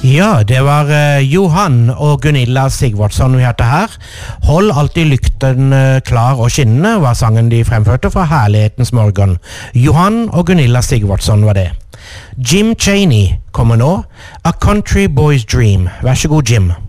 Ja, det var Johan og Gunilla Sigvardsson vi hørte her. Hold alltid lykten klar og skinnende var sangen de fremførte fra Herlighetens morgen. Johan og Gunilla Sigvardsson var det. Jim Chaney kommer nå. A Country Boy's Dream. Vær så god, Jim.